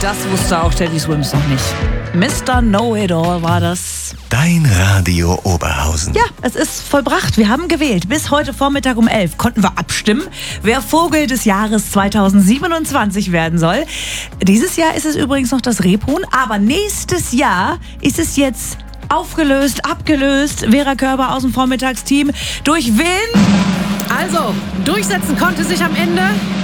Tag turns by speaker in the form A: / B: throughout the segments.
A: das wusste auch Teddy Swims noch nicht. Mr. Know-It-All war das.
B: Dein Radio Oberhausen.
A: Ja, es ist vollbracht. Wir haben gewählt. Bis heute Vormittag um 11 konnten wir abstimmen, wer Vogel des Jahres 2027 werden soll. Dieses Jahr ist es übrigens noch das Rebhuhn, aber nächstes Jahr ist es jetzt aufgelöst, abgelöst. Vera Körber aus dem Vormittagsteam. Durch wen?
C: Also, durchsetzen konnte sich am Ende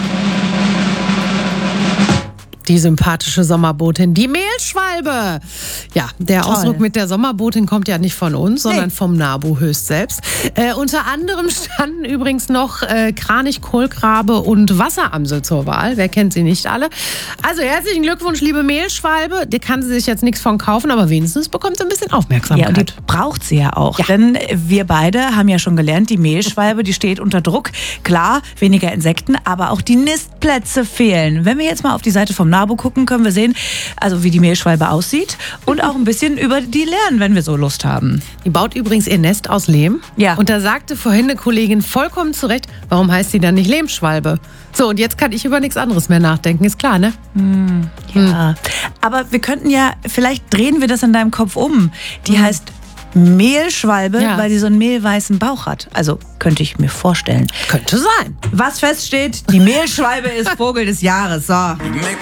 C: die sympathische Sommerbotin, die Mehlschwalbe. Ja, der
A: Toll.
C: Ausdruck mit der Sommerbotin kommt ja nicht von uns, sondern vom NABU höchst selbst. Unter anderem standen übrigens noch Kranich, Kohlrabe und Wasseramsel zur Wahl. Wer kennt sie nicht alle? Also herzlichen Glückwunsch, liebe Mehlschwalbe. Der kann sie sich jetzt nichts von kaufen, aber wenigstens bekommt sie ein bisschen Aufmerksamkeit.
A: Ja, und die braucht sie ja auch.
C: Ja.
A: Denn wir beide haben ja schon gelernt, die Mehlschwalbe, die steht unter Druck. Klar, weniger Insekten, aber auch die Nistplätze fehlen. Wenn wir jetzt mal auf die Seite vom NABU gucken, können wir sehen, also wie die Mehlschwalbe aussieht und auch ein bisschen über die lernen, wenn wir so Lust haben.
C: Die baut übrigens ihr Nest aus Lehm.
A: Ja.
C: Und da sagte vorhin eine Kollegin vollkommen zu Recht, warum heißt sie dann nicht Lehmschwalbe? So, und jetzt kann ich über nichts anderes mehr nachdenken, ist klar, ne?
A: Ja. Aber wir könnten ja, vielleicht drehen wir das in deinem Kopf um. Die heißt Mehlschwalbe,
C: Ja.
A: weil sie so einen mehlweißen Bauch hat. Also könnte ich mir vorstellen.
C: Könnte sein.
A: Was feststeht, die Mehlschwalbe ist Vogel des Jahres. So.